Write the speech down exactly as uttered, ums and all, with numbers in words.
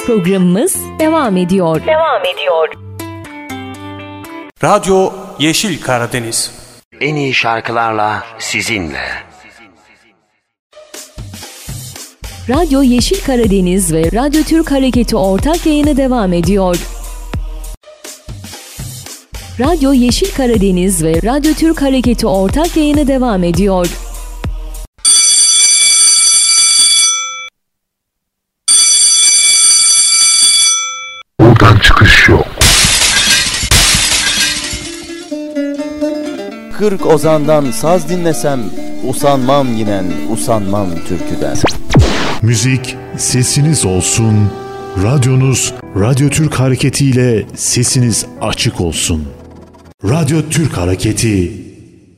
Programımız devam ediyor. Devam ediyor. Radyo Yeşil Karadeniz. En iyi şarkılarla sizinle. Radyo Yeşil Karadeniz ve Radyo Türk Hareketi ortak yayını devam ediyor. Radyo Yeşil Karadeniz ve Radyo Türk Hareketi ortak yayını devam ediyor. Buradan çıkış yok. Kırk ozandan saz dinlesem, usanmam yinen, usanmam türküden. Müzik sesiniz olsun, radyonuz Radyo Türk Hareketi ile sesiniz açık olsun. Radyo Türk Hareketi